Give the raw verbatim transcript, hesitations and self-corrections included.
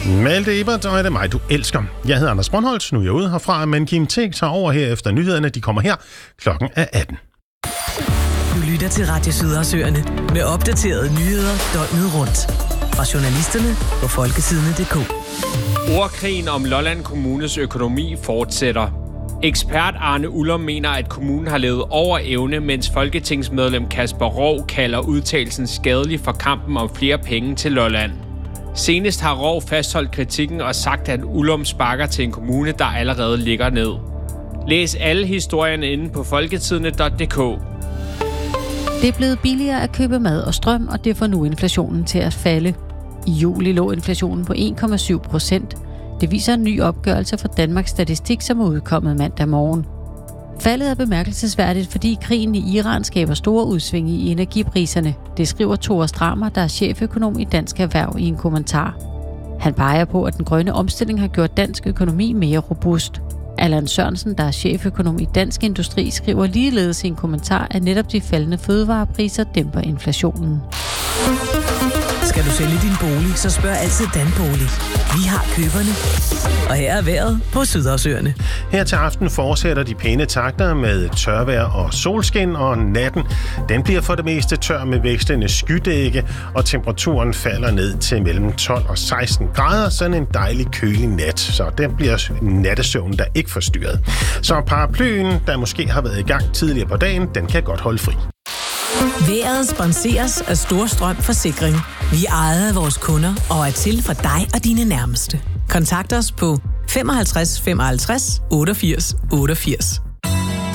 Malte Ebert, og er det mig, du elsker. Jeg hedder Anders Brøndholt, nu er jeg ude herfra, men Kim Teg tager over her efter nyhederne. De kommer her. Klokken er atten. Du lytter til Radio Sydersøerne med opdaterede nyheder døgnet rundt. Fra journalisterne på folkesidene punktum d k. Ordkrigen om Lolland Kommunes økonomi fortsætter. Ekspert Arne Ullum mener, at kommunen har levet over evne, mens folketingsmedlem Kasper Roug kalder udtalelsen skadelig for kampen om flere penge til Lolland. Senest har Roug fastholdt kritikken og sagt, at Ullum sparker til en kommune, der allerede ligger ned. Læs alle historierne inde på folketidene punktum d k. Det er blevet billigere at købe mad og strøm, og det får nu inflationen til at falde. I juli lå inflationen på en komma syv procent. Det viser en ny opgørelse fra Danmarks Statistik, som er udkommet mandag morgen. Faldet er bemærkelsesværdigt, fordi krigen i Iran skaber store udsving i energipriserne. Det skriver Thor Stramer, der er cheføkonom i Dansk Erhverv, i en kommentar. Han peger på, at den grønne omstilling har gjort dansk økonomi mere robust. Allan Sørensen, der er cheføkonom i Dansk Industri, skriver ligeledes i en kommentar, at netop de faldende fødevarepriser dæmper inflationen. Skal du sælge din bolig, så spørg altid Danbolig. Vi har køberne. Og her er vejret på Sydersøerne. Her til aften fortsætter de pæne takter med tørvejr og solskin, og natten den bliver for det meste tør med vekslende skydække, og temperaturen falder ned til mellem tolv og seksten grader. Sådan en dejlig kølig nat, så den bliver nattesøvnen der ikke forstyrret. Så paraplyen, der måske har været i gang tidligere på dagen, den kan godt holde fri. Vejret sponseres af Storstrøm Forsikring. Vi er ejet af vores kunder og er til for dig og dine nærmeste. Kontakt os på femoghalvtreds femoghalvtreds otteogfirs otteogfirs.